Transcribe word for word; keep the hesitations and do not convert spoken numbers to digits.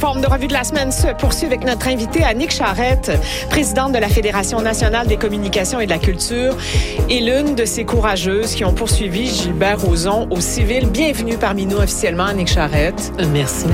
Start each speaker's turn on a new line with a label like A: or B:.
A: Forme de revue de la semaine se poursuit avec notre invitée Annick Charrette, présidente de la Fédération nationale des communications et de la culture et l'une de ces courageuses qui ont poursuivi Gilbert Rozon au civil. Bienvenue parmi nous officiellement, Annick Charrette.
B: Merci.